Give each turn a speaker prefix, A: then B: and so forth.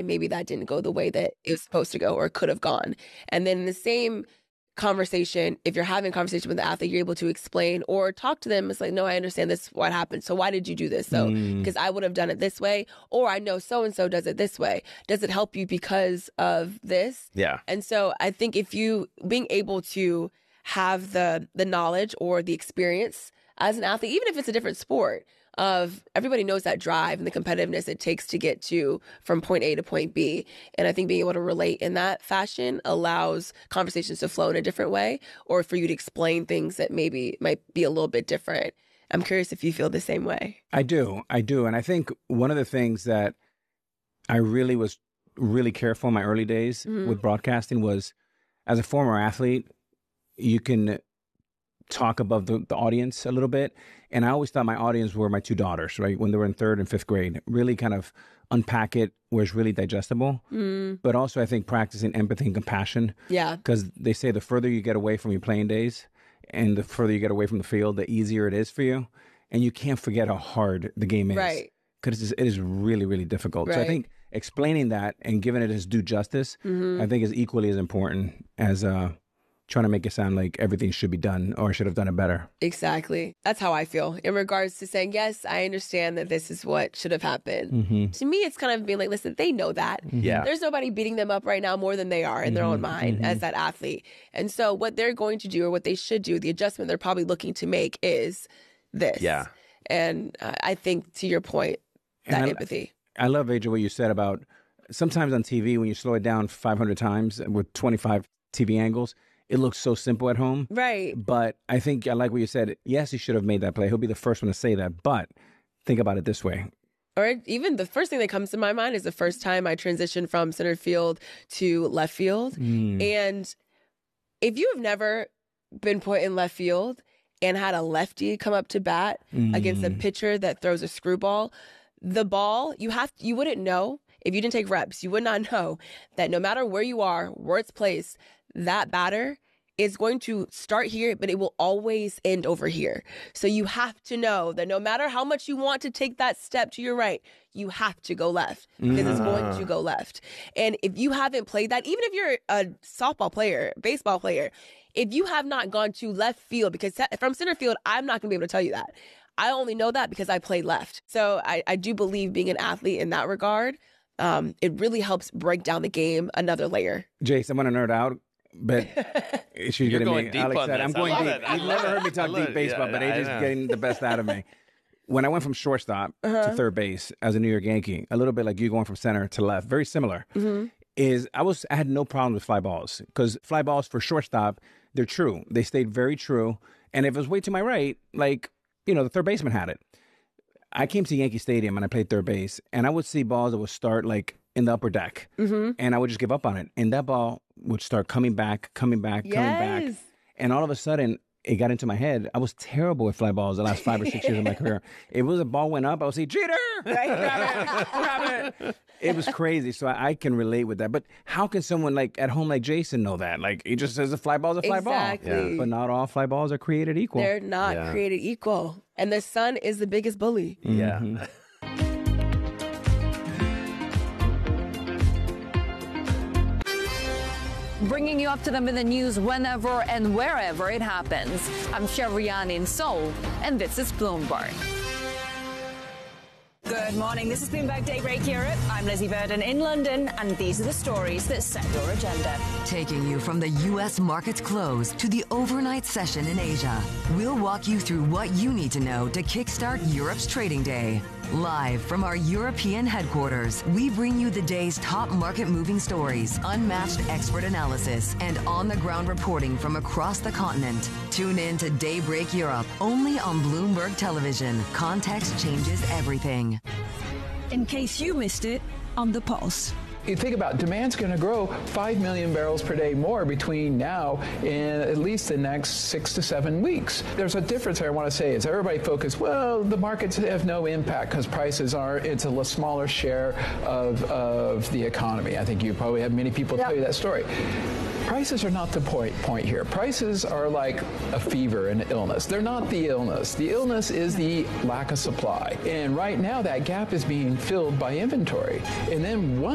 A: maybe that didn't go the way that it was supposed to go or could have gone. And then in the same conversation, if you're having a conversation with the athlete, you're able to explain or talk to them. It's like, no, I understand this, what happened. So why did you do this? So, because I would have done it this way, or I know so-and-so does it this way. Does it help you because of this?
B: Yeah.
A: And so I think if you being able to have the knowledge or the experience as an athlete, even if it's a different sport, of everybody knows that drive and the competitiveness it takes to get to from point A to point B. And I think being able to relate in that fashion allows conversations to flow in a different way, or for you to explain things that maybe might be a little bit different. I'm curious if you feel the same way.
C: I do. And I think one of the things that I really was really careful in my early days with broadcasting was, as a former athlete, you can talk above the audience a little bit. And I always thought my audience were my two daughters, right? When they were in 3rd and 5th grade, really kind of unpack it where it's really digestible. But also I think practicing empathy and compassion.
A: Yeah.
C: Because they say the further you get away from your playing days and the further you get away from the field, the easier it is for you. And you can't forget how hard the game is.
A: Right.
C: Because it is really, really difficult.
A: Right.
C: So I think explaining that and giving it its due justice, I think is equally as important as trying to make it sound like everything should be done or should have done it better.
A: Exactly. That's how I feel in regards to saying, yes, I understand that this is what should have happened. To me, it's kind of being like, listen, they know that.
B: Yeah.
A: There's nobody beating them up right now more than they are in their own mind as that athlete. And so what they're going to do, or what they should do, the adjustment they're probably looking to make is this.
B: Yeah.
A: And I think, to your point, that empathy.
C: I love, AJ, what you said about sometimes on TV, when you slow it down 500 times with 25 TV angles, it looks so simple at home.
A: Right.
C: But I think I like what you said. Yes, he should have made that play. He'll be the first one to say that. But think about it this way.
A: Or even the first thing that comes to my mind is the first time I transitioned from center field to left field. And if you have never been put in left field and had a lefty come up to bat against a pitcher that throws a screwball, the ball, you wouldn't know. If you didn't take reps, you would not know that no matter where you are, where it's placed, that batter is going to start here, but it will always end over here. So you have to know that no matter how much you want to take that step to your right, you have to go left because it's going to go left. And if you haven't played that, even if you're a softball player, baseball player, if you have not gone to left field, because from center field, I'm not going to be able to tell you that. I only know that because I played left. So I do believe being an athlete in that regard, it really helps break down the game another layer.
C: Jace, I'm going to nerd out. But she's
B: You're
C: getting
B: going
C: me.
B: deep
C: Alex
B: on
C: said,
B: this.
C: I'm going
B: I love
C: deep.
B: it. I
C: You've
B: love
C: never
B: it.
C: heard me
B: I
C: talk
B: love
C: deep
B: it.
C: baseball,
B: Yeah,
C: but
B: I
C: AJ's
B: know.
C: getting the best out of me. When I went from shortstop to third base as a New York Yankee, a little bit like you going from center to left, very similar, is I had no problem with fly balls, because fly balls for shortstop, they're true. They stayed very true. And if it was way to my right, like, the third baseman had it. I came to Yankee Stadium and I played third base, and I would see balls that would start like in the upper deck, and I would just give up on it. And that ball would start coming back. And all of a sudden, it got into my head. I was terrible with fly balls the last 5 or 6 years of my career. If a ball went up, I would say, Jeter! Grab it! It was crazy. So I can relate with that. But how can someone like at home like Jason know that? Like, he just says a fly ball's a fly ball.
A: Exactly.
C: But not all fly balls are created equal.
A: They're not created equal. And the sun is the biggest bully.
B: Yeah.
D: Bringing you up to them in the news whenever and wherever it happens. I'm Shevrian in Seoul, and this is Bloomberg.
E: Good morning. This is Bloomberg Daybreak Europe. I'm Lizzie Burden in London, and these are the stories that set your agenda.
F: Taking you from the U.S. market's close to the overnight session in Asia, we'll walk you through what you need to know to kickstart Europe's trading day. Live from our European headquarters, we bring you the day's top market-moving stories, unmatched expert analysis, and on-the-ground reporting from across the continent. Tune in to Daybreak Europe, only on Bloomberg Television. Context changes everything.
E: In case you missed it, on the Pulse.
G: You think about demand's going to grow 5 million barrels per day more between now and at least the next 6 to 7 weeks. There's a difference I want to say is everybody focused, well, the markets have no impact because prices are, it's a smaller share of the economy. I think you probably have many people tell you that story. Prices are not the point here. Prices are like a fever, an illness. They're not the illness. The illness is the lack of supply. And right now that gap is being filled by inventory. And then once